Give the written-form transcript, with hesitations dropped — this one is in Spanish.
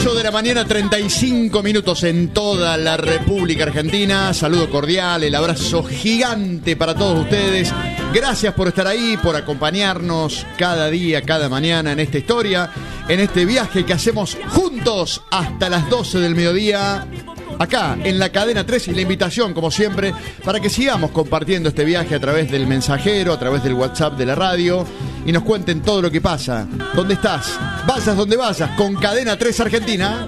8 de la mañana, 35 minutos en toda la República Argentina. Saludo cordial, el abrazo gigante para todos ustedes. Gracias por estar ahí, por acompañarnos cada día, cada mañana en esta historia, en este viaje que hacemos juntos hasta las 12 del mediodía. Acá en la cadena 3 y la invitación, como siempre, para que sigamos compartiendo este viaje a través del mensajero, a través del WhatsApp de la radio y nos cuenten todo lo que pasa. ¿Dónde estás? Vayas donde vayas con Cadena 3 Argentina.